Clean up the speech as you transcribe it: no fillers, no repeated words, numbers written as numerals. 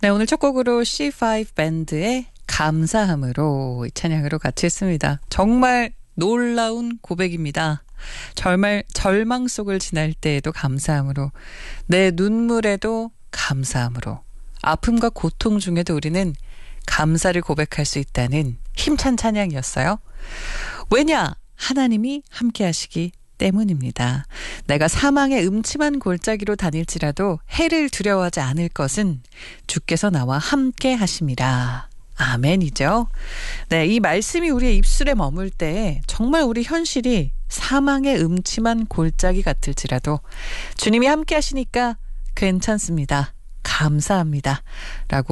네, 오늘 첫 곡으로 C5 밴드의 감사함으로 이 찬양으로 같이 했습니다. 정말 놀라운 고백입니다. 절망 속을 지날 때에도 감사함으로, 내 눈물에도 감사함으로, 아픔과 고통 중에도 우리는 감사를 고백할 수 있다는 힘찬 찬양이었어요. 왜냐? 하나님이 함께 하시기 때문입니다. 내가 사망의 음침한 골짜기로 다닐지라도 해를 두려워하지 않을 것은 주께서 나와 함께 하심이라. 아멘이죠. 네, 이 말씀이 우리의 입술에 머물 때 정말 우리 현실이 사망의 음침한 골짜기 같을지라도 주님이 함께 하시니까 괜찮습니다. 감사합니다. 라고